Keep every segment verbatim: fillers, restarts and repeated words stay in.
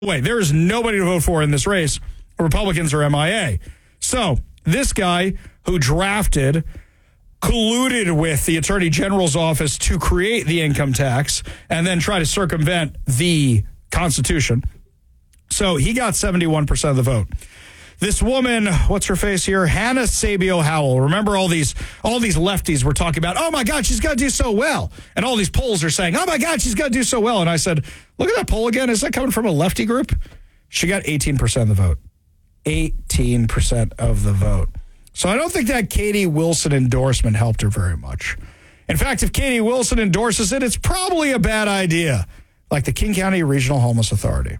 Wait, there is nobody to vote for in this race. Republicans are M I A. So this guy who drafted, colluded with the Attorney General's office to create the income tax and then try to circumvent the Constitution. So he got seventy-one percent of the vote. This woman, what's her face here? Hannah Sabio Howell. Remember all these all these lefties were talking about, oh, my God, she's going to do so well. And all these polls are saying, oh, my God, she's going to do so well. And I said, look at that poll again. Is that coming from a lefty group? She got eighteen percent of the vote. eighteen percent of the vote. So I don't think that Katie Wilson endorsement helped her very much. In fact, if Katie Wilson endorses it, it's probably a bad idea, like the King County Regional Homeless Authority.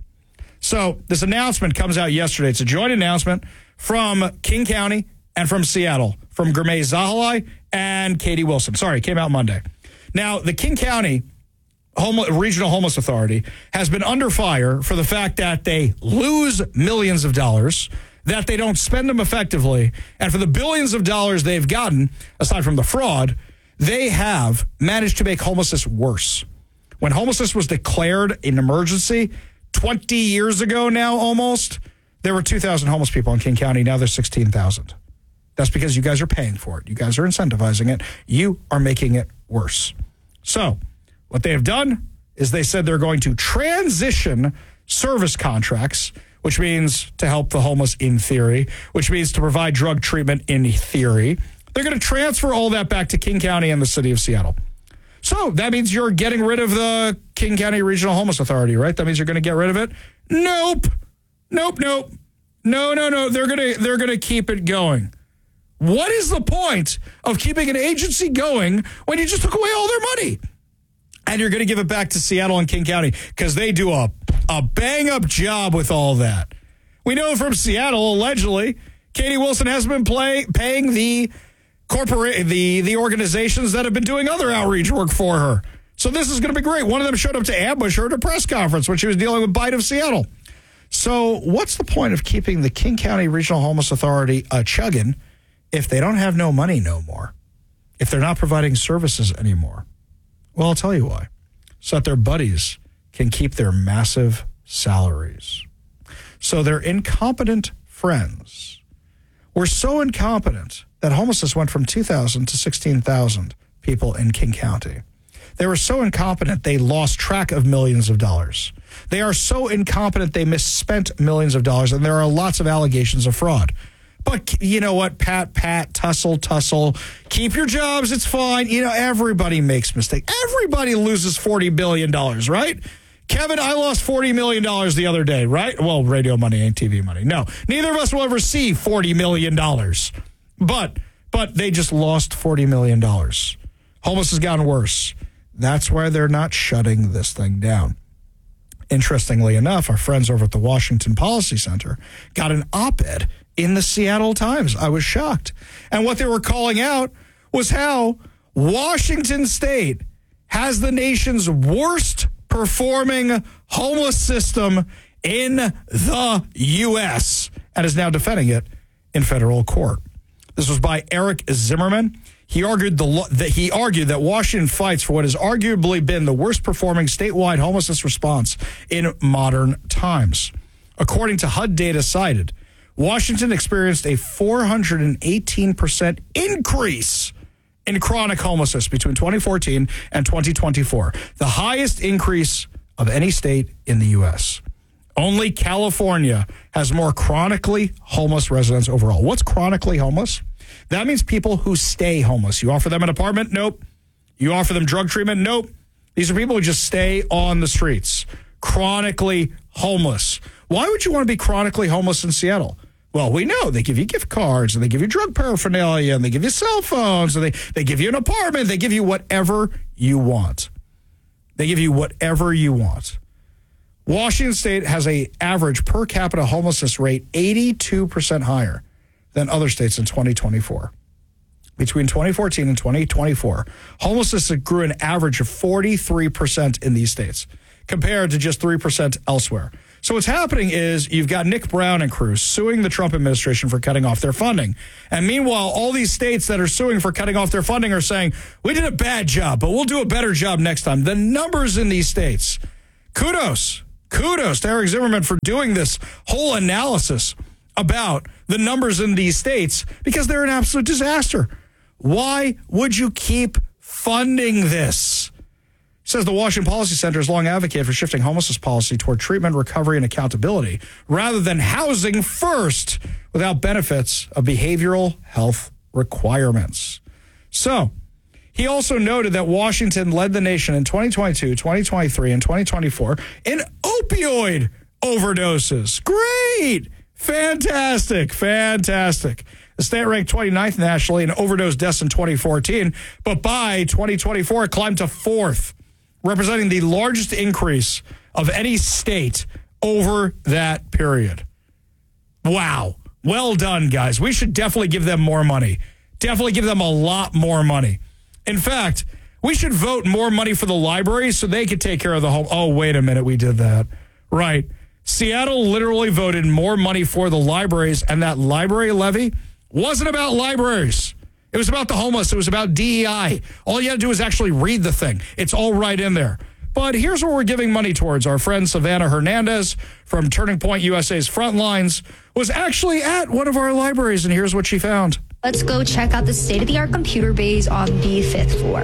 So this announcement comes out yesterday. It's a joint announcement from King County and from Seattle, from Gurmay Zahalai and Katie Wilson. Sorry, it came out Monday. Now, the King County Home- Regional Homeless Authority has been under fire for the fact that they lose millions of dollars, that they don't spend them effectively, and for the billions of dollars they've gotten, aside from the fraud, they have managed to make homelessness worse. When homelessness was declared an emergency twenty years ago now almost, there were two thousand homeless people in King County. Now there's sixteen thousand. That's because you guys are paying for it. You guys are incentivizing it. You are making it worse. So what they have done is they said they're going to transition service contracts, which means to help the homeless in theory, which means to provide drug treatment in theory. They're going to transfer all that back to King County and the city of Seattle. So that means you're getting rid of the King County Regional Homeless Authority, right? That means you're going to get rid of it? Nope. Nope, nope. No, no, no. They're going to they're going to keep it going. What is the point of keeping an agency going when you just took away all their money? And you're going to give it back to Seattle and King County because they do a, a bang-up job with all that. We know from Seattle, allegedly, Katie Wilson has been play, paying the corporate the the organizations that have been doing other outreach work for her. So this is going to be great. One of them showed up to ambush her at a press conference when she was dealing with Bite of Seattle. So what's the point of keeping the King County Regional Homeless Authority a chugging if they don't have no money no more? If they're not providing services anymore? Well, I'll tell you why. So that their buddies can keep their massive salaries. So their incompetent friends were so incompetent that homelessness went from two thousand to sixteen thousand people in King County. They were so incompetent, they lost track of millions of dollars. They are so incompetent, they misspent millions of dollars, and there are lots of allegations of fraud. But you know what? Pat, pat, tussle, tussle. Keep your jobs. It's fine. You know, everybody makes mistakes. Everybody loses forty billion dollars, right? Kevin, I lost forty million dollars the other day, right? Well, radio money ain't T V money. No, neither of us will ever see forty million dollars. But but they just lost forty million dollars. Homeless has gotten worse. That's why they're not shutting this thing down. Interestingly enough, our friends over at the Washington Policy Center got an op-ed in the Seattle Times. I was shocked. And what they were calling out was how Washington State has the nation's worst performing homeless system in the U S and is now defending it in federal court. This was by Eric Zimmerman. He argued the lo- that he argued that Washington fights for what has arguably been the worst performing statewide homelessness response in modern times. According to H U D data cited, Washington experienced a four hundred eighteen percent increase in chronic homelessness between twenty fourteen and twenty twenty-four, the highest increase of any state in the U S. Only California has more chronically homeless residents overall. What's chronically homeless? That means people who stay homeless. You offer them an apartment? Nope. You offer them drug treatment? Nope. These are people who just stay on the streets. Chronically homeless. Why would you want to be chronically homeless in Seattle? Well, we know they give you gift cards and they give you drug paraphernalia and they give you cell phones and they, they give you an apartment. They give you whatever you want. They give you whatever you want. Washington State has a average per capita homelessness rate eighty-two percent higher than other states in twenty twenty-four. Between twenty fourteen and twenty twenty-four, homelessness grew an average of forty-three percent in these states, compared to just three percent elsewhere. So what's happening is you've got Nick Brown and crew suing the Trump administration for cutting off their funding. And meanwhile, all these states that are suing for cutting off their funding are saying, we did a bad job, but we'll do a better job next time. The numbers in these states, kudos kudos to Eric Zimmerman for doing this whole analysis about the numbers in these states because they're an absolute disaster. Why would you keep funding this? Says the Washington Policy Center has long advocated for shifting homelessness policy toward treatment, recovery, and accountability rather than housing first without benefits of behavioral health requirements. So he also noted that Washington led the nation in twenty twenty-two, twenty twenty-three, and twenty twenty-four in opioid overdoses. Great. Fantastic. Fantastic. The state ranked twenty-ninth nationally in overdose deaths in twenty fourteen, but by twenty twenty-four, it climbed to fourth, representing the largest increase of any state over that period. Wow. Well done, guys. We should definitely give them more money. Definitely give them a lot more money. In fact, we should vote more money for the libraries so they could take care of the home. Oh, wait a minute. We did that. Right. Seattle literally voted more money for the libraries, and that library levy wasn't about libraries. It was about the homeless. It was about D E I. All you had to do is actually read the thing. It's all right in there. But here's what we're giving money towards. Our friend Savannah Hernandez from Turning Point U S A's Frontlines was actually at one of our libraries, and here's what she found. Let's go check out the state-of-the-art computer bays on the fifth floor.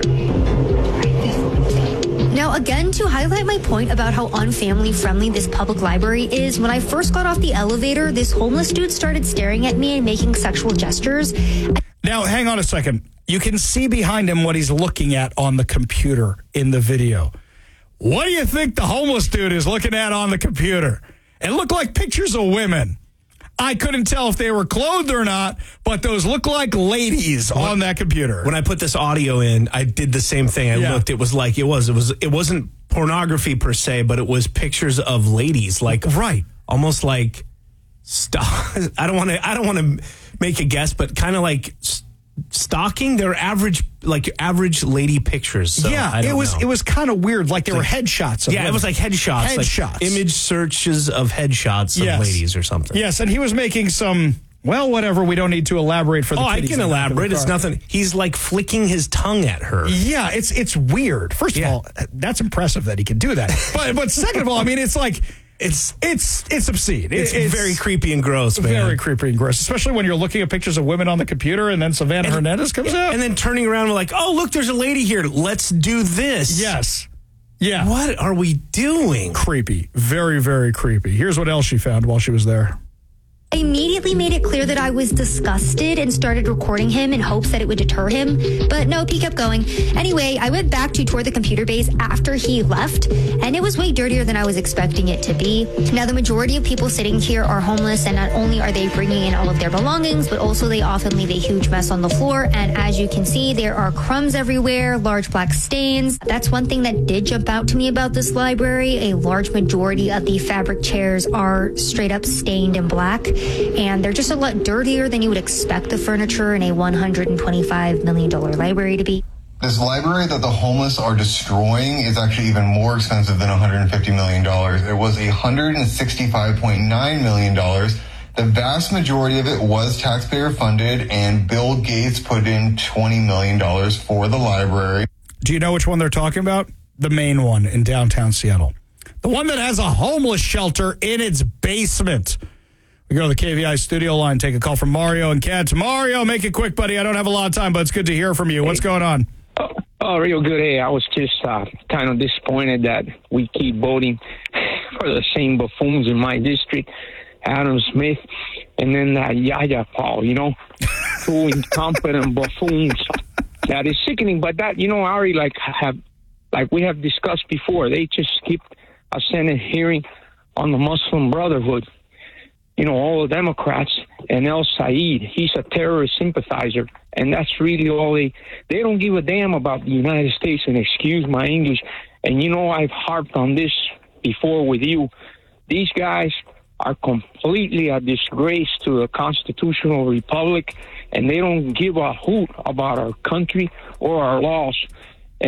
Now, again, to highlight my point about how unfamily-friendly this public library is, when I first got off the elevator, this homeless dude started staring at me and making sexual gestures. Now, hang on a second. You can see behind him what he's looking at on the computer in the video. What do you think the homeless dude is looking at on the computer? It looked like pictures of women. I couldn't tell if they were clothed or not, but those look like ladies when, on that computer. When I put this audio in, I did the same thing. I yeah. looked. It was like it was. It was. It wasn't pornography per se, but it was pictures of ladies, like right, almost like. St- I don't want to. I don't want to make a guess, but kind of like. St- Stalking their average, like average lady pictures. So yeah, I don't it was know. it was kind of weird. Like they were headshots. Of yeah, women. It was like headshots, headshots, like image searches of headshots yes. of ladies or something. Yes, and he was making some. Well, whatever. We don't need to elaborate for the. Oh, I can elaborate. It's nothing. He's like flicking his tongue at her. Yeah, it's it's weird. First of yeah. all, that's impressive that he can do that. but but second of all, I mean, it's like. It's it's it's obscene. It's, it's very creepy and gross, man. Very creepy and gross, especially when you're looking at pictures of women on the computer and then Savannah and, Hernandez comes out. And then turning around, we're like, oh, look, there's a lady here. Let's do this. Yes. Yeah. What are we doing? Creepy. Very, very creepy. Here's what else she found while she was there. I immediately made it clear that I was disgusted and started recording him in hopes that it would deter him. But nope, he kept going. Anyway, I went back to tour the computer base after he left, and it was way dirtier than I was expecting it to be. Now, the majority of people sitting here are homeless, and not only are they bringing in all of their belongings, but also they often leave a huge mess on the floor. And as you can see, there are crumbs everywhere, large black stains. That's one thing that did jump out to me about this library. A large majority of the fabric chairs are straight up stained in black. And they're just a lot dirtier than you would expect the furniture in a one hundred twenty-five million dollars library to be. This library that the homeless are destroying is actually even more expensive than one hundred fifty million dollars. It was one hundred sixty-five point nine million dollars. The vast majority of it was taxpayer funded, and Bill Gates put in twenty million dollars for the library. Do you know which one they're talking about? The main one in downtown Seattle. The one that has a homeless shelter in its basement. We go to the K V I studio line, take a call from Mario and Kat. Mario, make it quick, buddy. I don't have a lot of time, but it's good to hear from you. What's going on? Oh, oh real good. Hey, I was just uh, kind of disappointed that we keep voting for the same buffoons in my district, Adam Smith, and then that Yaya Paul, you know, two incompetent buffoons. That is sickening. But that, you know, I already like have, like we have discussed before, they just skipped a Senate hearing on the Muslim Brotherhood. You know, all the Democrats and El Said, he's a terrorist sympathizer. And that's really all they, they don't give a damn about the United States, and excuse my English. And, you know, I've harped on this before with you. These guys are completely a disgrace to the constitutional republic, and they don't give a hoot about our country or our laws. And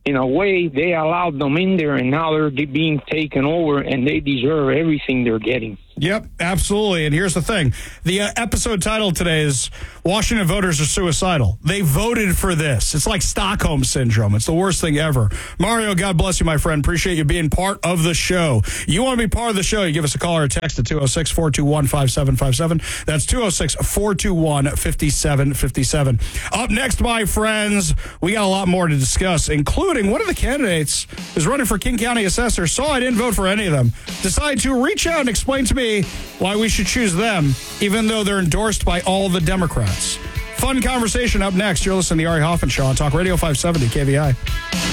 in a way, they allowed them in there, and now they're being taken over, and they deserve everything they're getting. Yep, absolutely. And here's the thing. The uh, episode title today is Washington Voters Are Suicidal. They voted for this. It's like Stockholm Syndrome. It's the worst thing ever. Mario, God bless you, my friend. Appreciate you being part of the show. You want to be part of the show, you give us a call or a text at two oh six, four two one, five seven five seven. That's two oh six, four two one, five seven five seven. Up next, my friends, we got a lot more to discuss, including one of the candidates is running for King County Assessor. Saw I didn't vote for any of them. Decided to reach out and explain to me why we should choose them, even though they're endorsed by all the Democrats. Fun conversation up next. You're listening to the Ari Hoffman Show on Talk Radio five seventy K V I.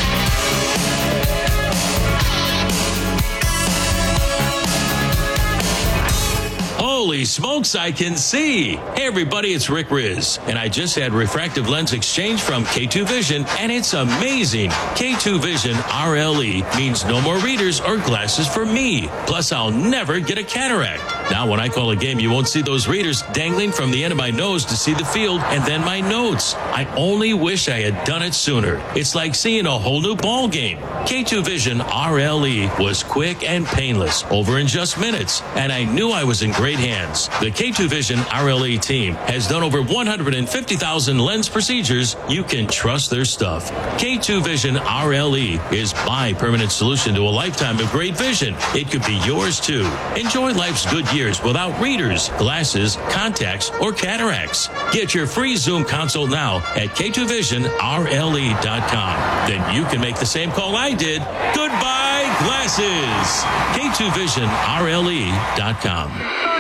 Holy smokes, I can see. Hey, everybody, it's Rick Riz, and I just had refractive lens exchange from K two Vision, and it's amazing. K two Vision R L E means no more readers or glasses for me. Plus, I'll never get a cataract. Now, when I call a game, you won't see those readers dangling from the end of my nose to see the field and then my notes. I only wish I had done it sooner. It's like seeing a whole new ball game. K two Vision R L E was quick and painless, over in just minutes, and I knew I was in great hands. The K two Vision R L E team has done over one hundred fifty thousand lens procedures. You can trust their stuff. K two Vision R L E is my permanent solution to a lifetime of great vision. It could be yours too. Enjoy life's good years without readers, glasses, contacts, or cataracts. Get your free Zoom consult now at K two vision R L E dot com. Then you can make the same call I did. Goodbye, glasses. K two vision R L E dot com.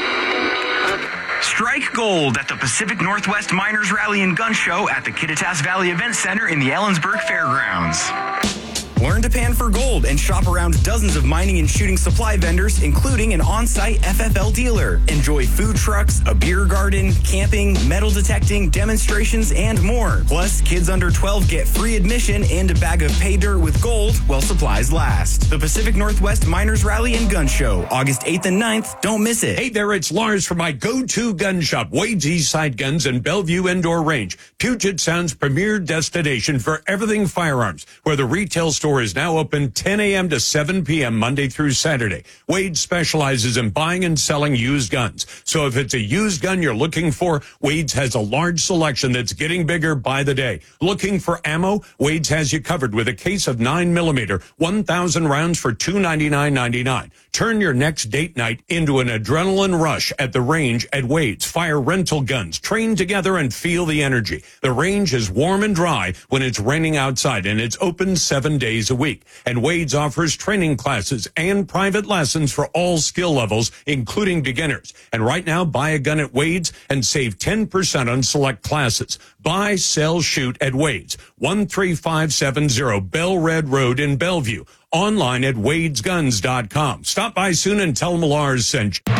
Strike gold at the Pacific Northwest Miners Rally and Gun Show at the Kittitas Valley Event Center in the Ellensburg Fairgrounds. Learn to pan for gold and shop around dozens of mining and shooting supply vendors, including an on-site F F L dealer. Enjoy food trucks, a beer garden, camping, metal detecting, demonstrations, and more. Plus, kids under twelve get free admission and a bag of pay dirt with gold while supplies last. The Pacific Northwest Miners Rally and Gun Show, August eighth and ninth. Don't miss it. Hey there, it's Lars from my go-to gun shop, Wade's Eastside Guns in Bellevue Indoor Range, Puget Sound's premier destination for everything firearms, where the retail store is now open ten a.m. to seven p.m. Monday through Saturday. Wade specializes in buying and selling used guns. So if it's a used gun you're looking for, Wade's has a large selection that's getting bigger by the day. Looking for ammo? Wade's has you covered with a case of nine millimeter, one thousand rounds for two hundred ninety-nine ninety-nine. Turn your next date night into an adrenaline rush at the range at Wade's. Fire rental guns. Train together and feel the energy. The range is warm and dry when it's raining outside, and it's open seven days a week. And Wade's offers training classes and private lessons for all skill levels, including beginners. And right now, buy a gun at Wade's and save ten percent on select classes. Buy, sell, shoot at Wade's. one three five seven zero Bell Red Road in Bellevue. Online at wades guns dot com. Stop by soon and tell them Lars sent you.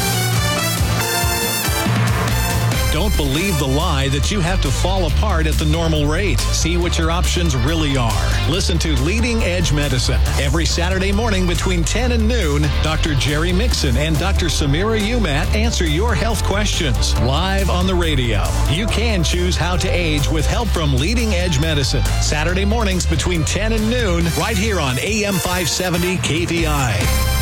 Don't believe the lie that you have to fall apart at the normal rate. See what your options really are. Listen to Leading Edge Medicine every Saturday morning between ten and noon. Doctor Jerry Mixon and Doctor Samira Umat answer your health questions live on the radio. You can choose how to age with help from Leading Edge Medicine. Saturday mornings between ten and noon, right here on A M five seventy K V I.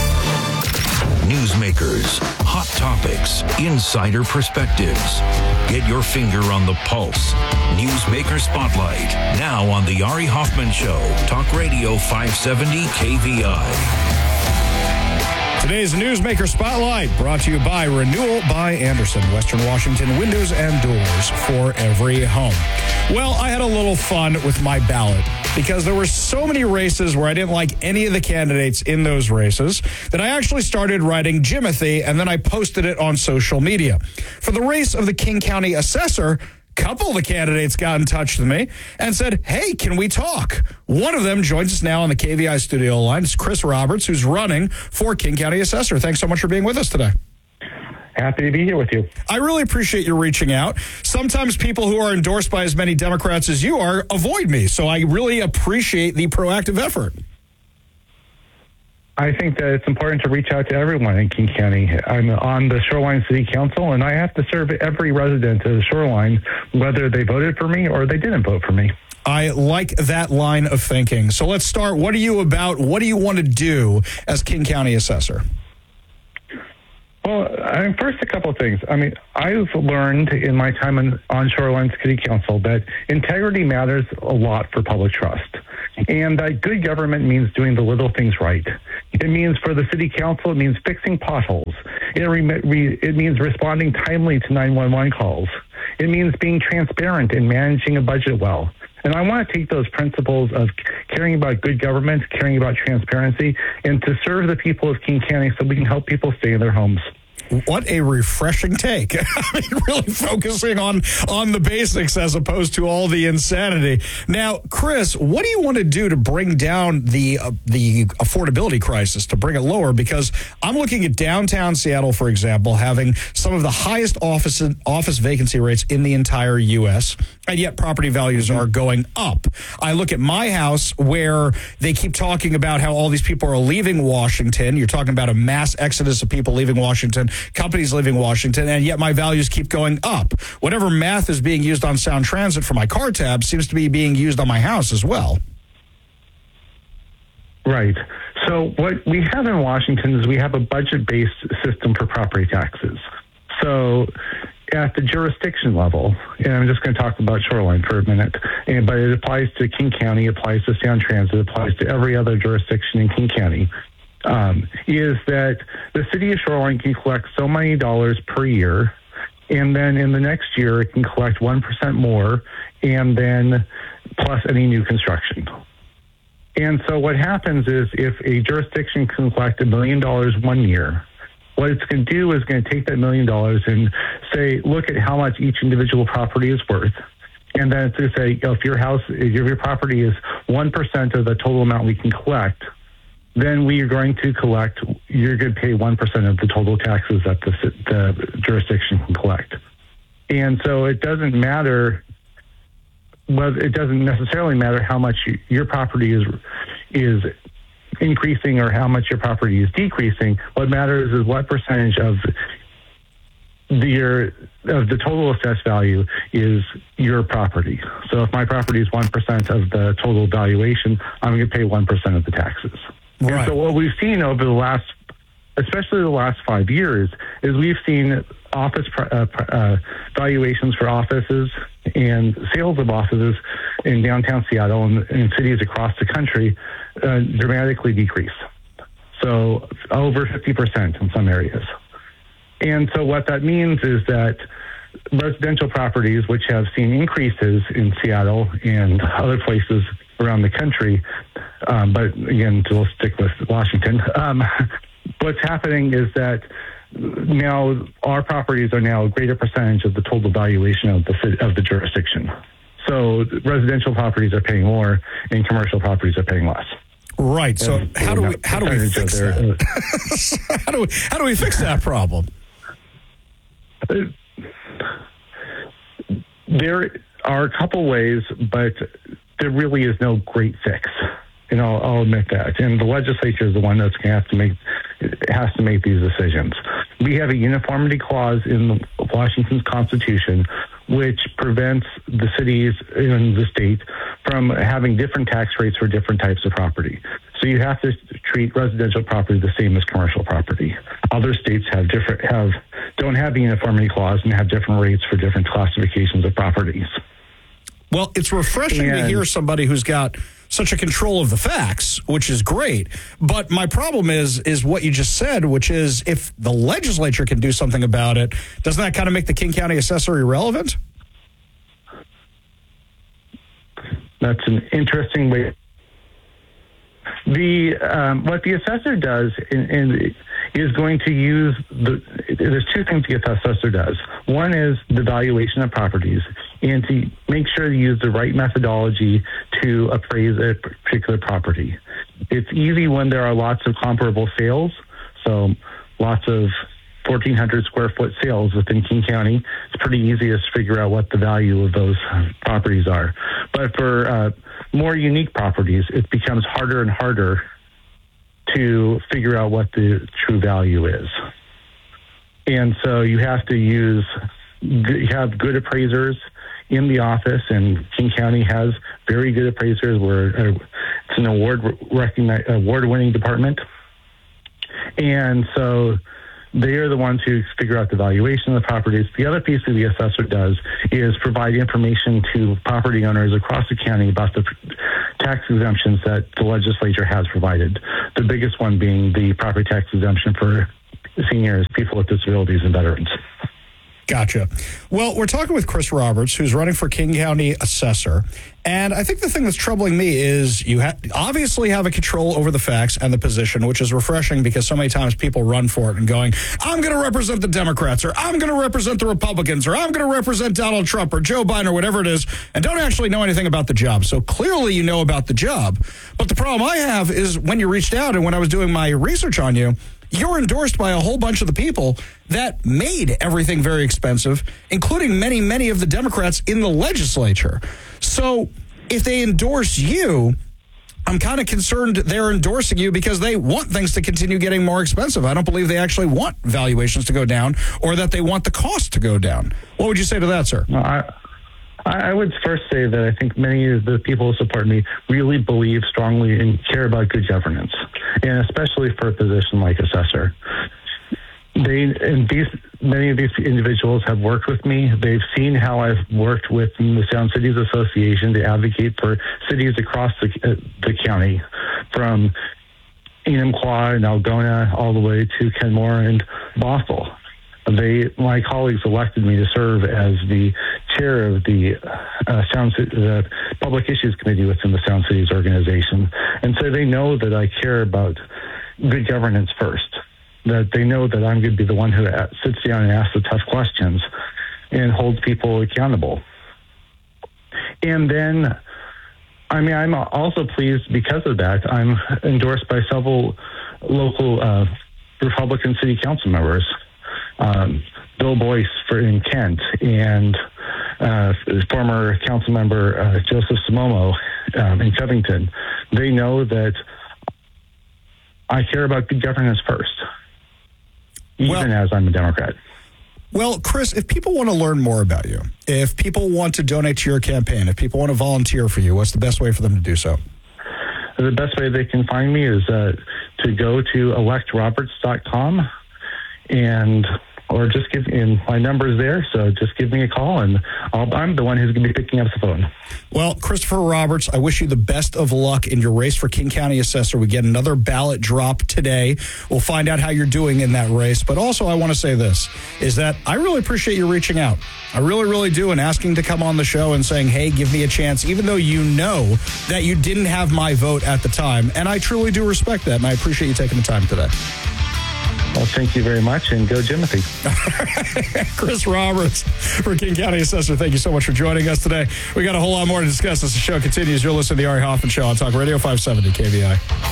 Newsmakers, hot topics, insider perspectives. Get your finger on the pulse. Newsmaker Spotlight, now on the Ari Hoffman Show, Talk Radio five seventy K V I. Today's Newsmaker Spotlight brought to you by Renewal by Andersen, Western Washington windows and doors for every home. Well, I had a little fun with my ballot because there were so many races where I didn't like any of the candidates in those races that I actually started writing Jimothy, and then I posted it on social media. For the race of the King County Assessor, a couple of the candidates got in touch with me and said, hey, can we talk? One of them joins us now on the K V I studio line. It's Chris Roberts, who's running for King County Assessor. Thanks so much for being with us today. Happy to be here with you. I really appreciate you reaching out. Sometimes people who are endorsed by as many Democrats as you are avoid me, so I really appreciate the proactive effort. I think that it's important to reach out to everyone in King County. I'm on the Shoreline City Council, and I have to serve every resident of the Shoreline, whether they voted for me or they didn't vote for me. I like that line of thinking. So let's start. What are you about? What do you want to do as King County Assessor? Well, I mean, first, a couple of things. I mean, I've learned in my time on, on Shoreline City Council that integrity matters a lot for public trust. And that good government means doing the little things right. It means for the city council, it means fixing potholes. It, re- re- it means responding timely to nine one one calls. It means being transparent and managing a budget well. And I want to take those principles of caring about good government, caring about transparency, and to serve the people of King County so we can help people stay in their homes. What a refreshing take. I mean, really focusing on, on the basics as opposed to all the insanity. Now, Chris, what do you want to do to bring down the uh, the affordability crisis, to bring it lower? Because I'm looking at downtown Seattle, for example, having some of the highest office, office vacancy rates in the entire U S, and yet property values are going up. I look at my house where they keep talking about how all these people are leaving Washington. You're talking about a mass exodus of people leaving Washington, companies leaving Washington, and yet my values keep going up. Whatever math is being used on Sound Transit for my car tab seems to be being used on my house as well. Right. So what we have in Washington is we have a budget-based system for property taxes. So at the jurisdiction level, and I'm just going to talk about Shoreline for a minute, and, but it applies to King County, applies to Sound Transit, applies to every other jurisdiction in King County, um, is that the city of Shoreline can collect so many dollars per year, and then in the next year it can collect one percent more, and then plus any new construction. And so what happens is if a jurisdiction can collect a million dollars one year, what it's going to do is going to take that million dollars and say, look at how much each individual property is worth. And then it's going to say, you know, if your house, if your property is one percent of the total amount we can collect, then we are going to collect, you're going to pay one percent of the total taxes that the, the jurisdiction can collect. And so it doesn't matter, well, it doesn't necessarily matter how much you, your property is is increasing or how much your property is decreasing. What matters is what percentage of the your, of the total assessed value is your property. So if my property is one percent of the total valuation, I'm going to pay one percent of the taxes. Right. And so what we've seen over the last, especially the last five years, is we've seen office uh, uh, valuations for offices and sales of offices in downtown Seattle and in cities across the country uh, dramatically decrease. So over fifty percent in some areas. And so what that means is that residential properties, which have seen increases in Seattle and other places around the country, um, but again, to stick with Washington, um, what's happening is that now our properties are now a greater percentage of the total valuation of the of the jurisdiction. So residential properties are paying more, and commercial properties are paying less. Right. So and how do we how do we fix their, that? how do we how do we fix that problem? There are a couple ways, but there really is no great fix. And I'll, I'll admit that. And the legislature is the one that's going to have to make has to make these decisions. We have a uniformity clause in Washington's Constitution, which prevents the cities in the state from having different tax rates for different types of property. So you have to treat residential property the same as commercial property. Other states have different have don't have the uniformity clause and have different rates for different classifications of properties. Well, it's refreshing and, to hear somebody who's got such a control of the facts, which is great. But my problem is is what you just said, which is if the legislature can do something about it, doesn't that kind of make the King County assessor irrelevant? That's an interesting way. The um, what the assessor does in, in, is going to use the. There's two things the assessor does. One is the valuation of properties, and to make sure to use the right methodology to appraise a particular property. It's easy when there are lots of comparable sales, so lots of fourteen hundred square foot sales within King County. It's pretty easy to figure out what the value of those properties are. But for uh, more unique properties, it becomes harder and harder to figure out what the true value is. And so you have to use, you have good appraisers in the office, and King County has very good appraisers. We're uh, it's an award recognized award winning department, and so they are the ones who figure out the valuation of the properties. The other piece that the assessor does is provide information to property owners across the county about the tax exemptions that the legislature has provided. The biggest one being the property tax exemption for seniors, people with disabilities, and veterans. Gotcha. Well, we're talking with Chris Roberts, who's running for King County Assessor. And I think the thing that's troubling me is you ha- obviously have a control over the facts and the position, which is refreshing because so many times people run for it and going, I'm going to represent the Democrats, or I'm going to represent the Republicans, or I'm going to represent Donald Trump or Joe Biden or whatever it is, and don't actually know anything about the job. So clearly you know about the job. But the problem I have is when you reached out and when I was doing my research on you, you're endorsed by a whole bunch of the people that made everything very expensive, including many, many of the Democrats in the legislature. So if they endorse you, I'm kind of concerned they're endorsing you because they want things to continue getting more expensive. I don't believe they actually want valuations to go down or that they want the cost to go down. What would you say to that, sir? No, I- I would first say that I think many of the people who support me really believe strongly and care about good governance, and especially for a position like assessor. They and these many of these individuals have worked with me. They've seen how I've worked with the Sound Cities Association to advocate for cities across the, uh, the county, from Enumclaw and Algona all the way to Kenmore and Bothell. They, my colleagues elected me to serve as the chair of the uh, Sound the Public Issues Committee within the Sound Cities organization. And so they know that I care about good governance first, that they know that I'm going to be the one who sits down and asks the tough questions and holds people accountable. And then, I mean, I'm also pleased because of that. I'm endorsed by several local uh, Republican city council members. Um, Bill Boyce for in Kent and uh, former council member uh, Joseph Simomo um, in Covington. They know that I care about good governance first, even well, as I'm a Democrat. Well, Chris, if people want to learn more about you, if people want to donate to your campaign, if people want to volunteer for you, what's the best way for them to do so? The best way they can find me is uh, to go to elect roberts dot com and or just give in my number's there. So just give me a call and I'll, I'm the one who's going to be picking up the phone. Well, Christopher Roberts, I wish you the best of luck in your race for King County Assessor. We get another ballot drop today. We'll find out how you're doing in that race. But also I want to say this, is that I really appreciate you reaching out. I really, really do, and asking to come on the show and saying, hey, give me a chance, even though you know that you didn't have my vote at the time. And I truly do respect that, and I appreciate you taking the time today. Well, thank you very much, and go Jimothy. Chris Roberts for King County Assessor, thank you so much for joining us today. We got a whole lot more to discuss as the show continues. You're listening to the Ari Hoffman Show on Talk Radio five seventy K V I.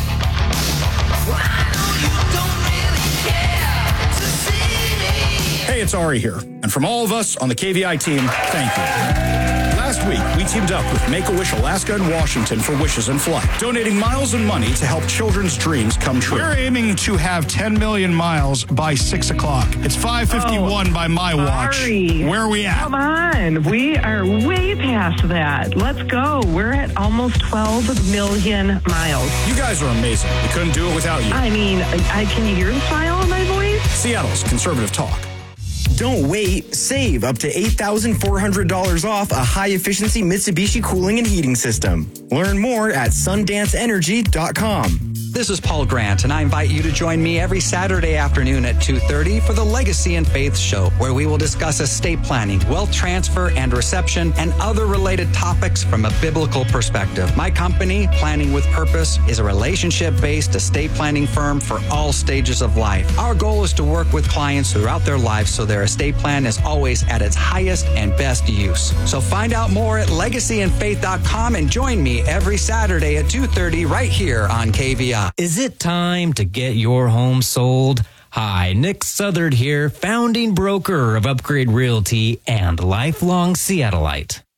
Hey, it's Ari here. And from all of us on the K V I team, thank you. Last week, we teamed up with Make-A-Wish Alaska and Washington for Wishes in Flight, donating miles and money to help children's dreams come true. We're aiming to have ten million miles by six o'clock. It's five fifty-one oh, by my watch. Ari, where are we at? Come on. We are way past that. Let's go. We're at almost twelve million miles. You guys are amazing. We couldn't do it without you. I mean, I, can you hear the smile in my voice? Seattle's Conservative Talk. Don't wait. Save up to eight thousand four hundred dollars off a high-efficiency Mitsubishi cooling and heating system. Learn more at sundance energy dot com. This is Paul Grant, and I invite you to join me every Saturday afternoon at two thirty for the Legacy and Faith Show, where we will discuss estate planning, wealth transfer and reception, and other related topics from a biblical perspective. My company, Planning with Purpose, is a relationship-based estate planning firm for all stages of life. Our goal is to work with clients throughout their lives so their estate plan is always at its highest and best use. So find out more at legacy and faith dot com and join me every Saturday at two thirty right here on K V I. Is it time to get your home sold? Hi, Nick Southard here, founding broker of Upgrade Realty and lifelong Seattleite.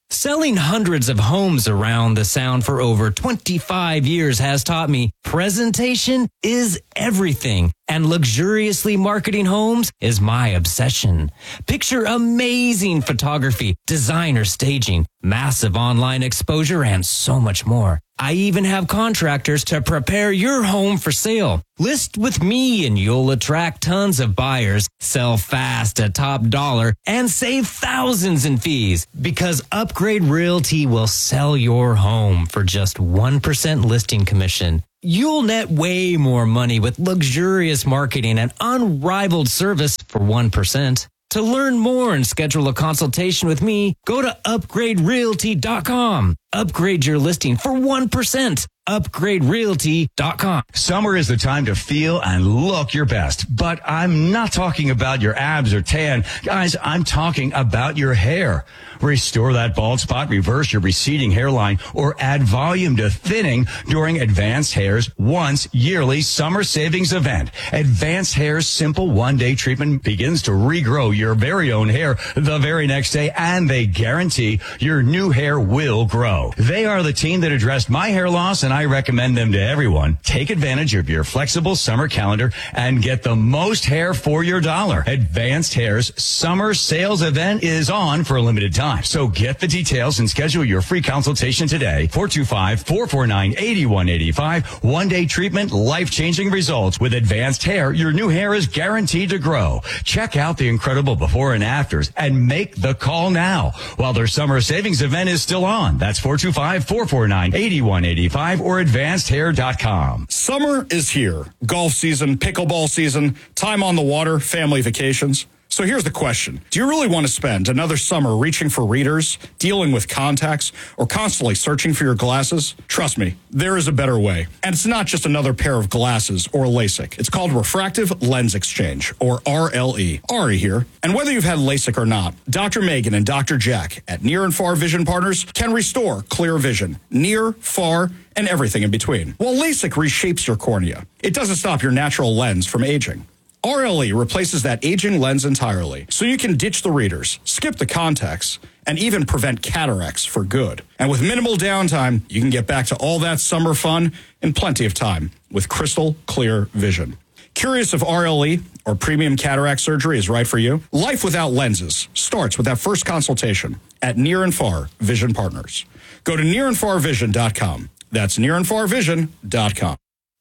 Selling hundreds of homes around the sound for over twenty-five years has taught me presentation is everything, and luxuriously marketing homes is my obsession. Picture amazing photography, designer staging, massive online exposure, and so much more. I even have contractors to prepare your home for sale. List with me and you'll attract tons of buyers, sell fast at top dollar, and save thousands in fees because Upgrade Realty will sell your home for just one percent listing commission. You'll net way more money with luxurious marketing and unrivaled service for one percent. To learn more and schedule a consultation with me, go to upgrade realty dot com. Upgrade your listing for one percent. upgrade realty dot com. Summer is the time to feel and look your best, but I'm not talking about your abs or tan. Guys, I'm talking about your hair. Restore that bald spot, reverse your receding hairline, or add volume to thinning during Advanced Hair's once yearly summer savings event. Advanced Hair's simple one-day treatment begins to regrow your very own hair the very next day, and they guarantee your new hair will grow. They are the team that addressed my hair loss, and I recommend them to everyone. Take advantage of your flexible summer calendar and get the most hair for your dollar. Advanced Hair's summer sales event is on for a limited time. So get the details and schedule your free consultation today. four two five, four four nine, eight one eight five. One-day treatment, life-changing results. With Advanced Hair, your new hair is guaranteed to grow. Check out the incredible before and afters and make the call now while their summer savings event is still on. That's four two five, four four nine, eight one eight five or advanced hair dot com. Summer is here. Golf season, pickleball season, time on the water, family vacations. So here's the question. Do you really want to spend another summer reaching for readers, dealing with contacts, or constantly searching for your glasses? Trust me, there is a better way. And it's not just another pair of glasses or LASIK. It's called Refractive Lens Exchange, or R L E. Ari here. And whether you've had LASIK or not, Doctor Megan and Doctor Jack at Near and Far Vision Partners can restore clear vision, near, far, and everything in between. While LASIK reshapes your cornea, it doesn't stop your natural lens from aging. R L E replaces that aging lens entirely, so you can ditch the readers, skip the contacts, and even prevent cataracts for good. And with minimal downtime, you can get back to all that summer fun in plenty of time with crystal clear vision. Curious if R L E or premium cataract surgery is right for you? Life without lenses starts with that first consultation at Near and Far Vision Partners. Go to near and far vision dot com. That's near and far vision dot com.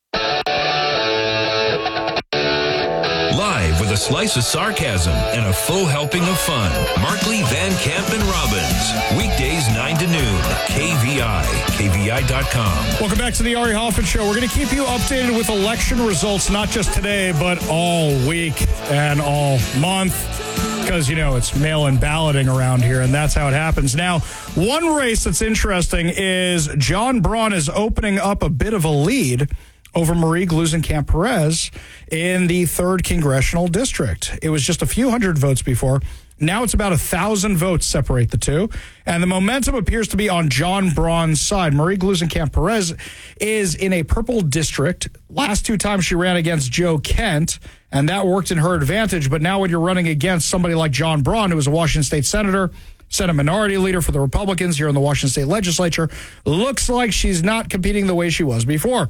Live with a slice of sarcasm and a full helping of fun. Markley, Van Camp, and Robbins. Weekdays nine to noon. K V I. K V I dot com. Welcome back to the Ari Hoffman Show. We're going to keep you updated with election results, not just today, but all week and all month. Because, you know, it's mail-in balloting around here, and that's how it happens. Now, one race that's interesting is John Braun is opening up a bit of a lead over Marie Gluesenkamp-Perez in the third Congressional District. It was just a few hundred votes before. Now it's about a thousand votes separate the two, and the momentum appears to be on John Braun's side. Marie Gluesenkamp-Perez is in a purple district. Last two times she ran against Joe Kent, and that worked in her advantage. But now when you're running against somebody like John Braun, who is a Washington State Senator, Senate Minority Leader for the Republicans here in the Washington State Legislature, looks like she's not competing the way she was before.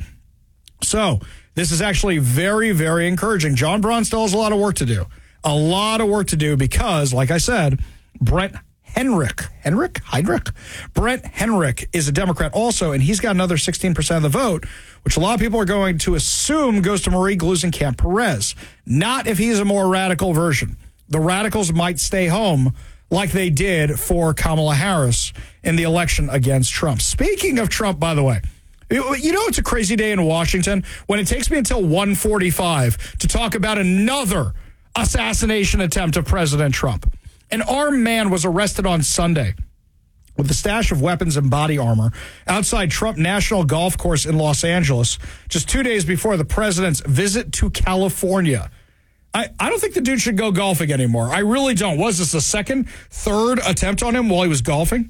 So this is actually very, very encouraging. John Braun still has a lot of work to do. A lot of work to do because, like I said, Brent Henrick, Henrick, Heydrich? Brent Henrick is a Democrat also, and he's got another sixteen percent of the vote, which a lot of people are going to assume goes to Marie Gluesenkamp-Perez. Not if he's a more radical version. The radicals might stay home like they did for Kamala Harris in the election against Trump. Speaking of Trump, by the way, you know, it's a crazy day in Washington when it takes me until one forty-five to talk about another assassination attempt of President Trump. An armed man was arrested on Sunday with a stash of weapons and body armor outside Trump National Golf Course in Los Angeles just two days before the president's visit to California. I, I don't think the dude should go golfing anymore. I really don't. Was this a second, third attempt on him while he was golfing?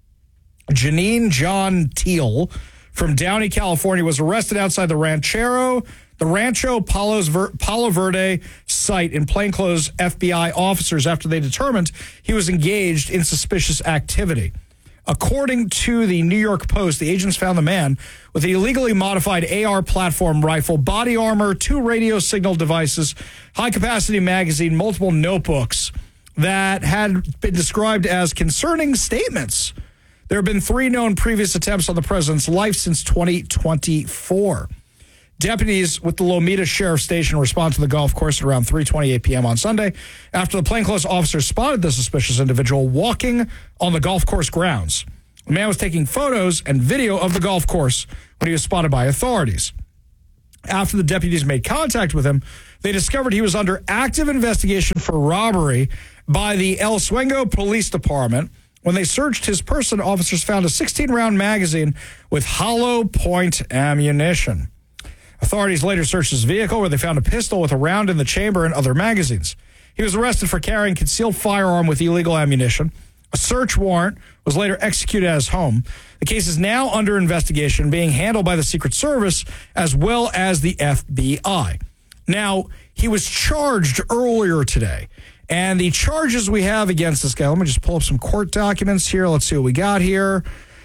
Janine John Teal from Downey, California, was arrested outside the Ranchero, the Rancho Palos Ver, Palo Verde site in plainclothes F B I officers after they determined he was engaged in suspicious activity. According to the New York Post, the agents found the man with the illegally modified A R platform rifle, body armor, two radio signal devices, high-capacity magazine, multiple notebooks that had been described as concerning statements. There have been three known previous attempts on the president's life since twenty twenty-four. Deputies with the Lomita Sheriff Station respond to the golf course at around three twenty-eight p.m. on Sunday after the plainclothes officers spotted the suspicious individual walking on the golf course grounds. The man was taking photos and video of the golf course when he was spotted by authorities. After the deputies made contact with him, they discovered he was under active investigation for robbery by the El Suengo Police Department. When they searched his person, officers found a sixteen-round magazine with hollow point ammunition. Authorities later searched his vehicle where they found a pistol with a round in the chamber and other magazines. He was arrested for carrying concealed firearm with illegal ammunition. A search warrant was later executed at his home. The case is now under investigation, being handled by the Secret Service as well as the F B I. Now, he was charged earlier today. And the charges we have against this guy, let me just pull up some court documents here. Let's see what we got here.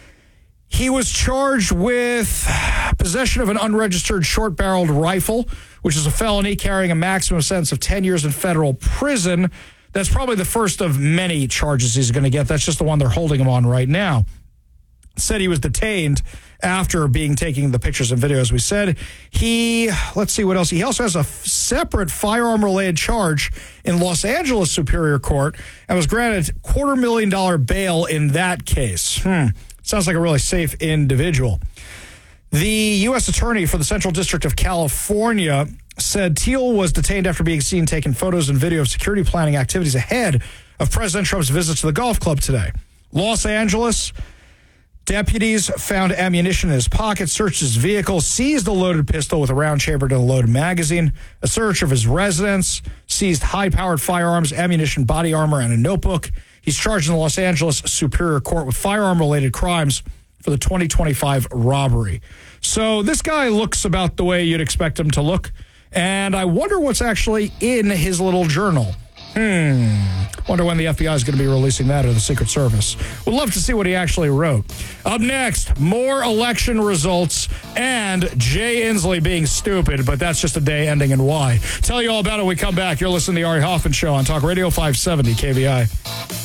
He was charged with possession of an unregistered short-barreled rifle, which is a felony carrying a maximum sentence of ten years in federal prison. That's probably the first of many charges he's going to get. That's just the one they're holding him on right now. Said he was detained after being taking the pictures and videos we said. He, let's see what else. He also has a separate firearm-related charge in Los Angeles Superior Court and was granted quarter million dollar bail in that case. Hmm. Sounds like a really safe individual. The U S attorney for the Central District of California said Thiel was detained after being seen taking photos and video of security planning activities ahead of President Trump's visit to the golf club today. Los Angeles deputies found ammunition in his pocket, searched his vehicle, seized a loaded pistol with a round chambered in a loaded magazine, a search of his residence, seized high-powered firearms, ammunition, body armor, and a notebook. He's charged in the Los Angeles Superior Court with firearm-related crimes for the twenty twenty-five robbery. So this guy looks about the way you'd expect him to look, and I wonder what's actually in his little journal. Hmm. Wonder when the F B I is going to be releasing that or the Secret Service. We'd love to see what he actually wrote. Up next, more election results and Jay Inslee being stupid, but that's just a day ending in Y. Tell you all about it when we come back. You're listening to the Ari Hoffman Show on Talk Radio five seventy K V I.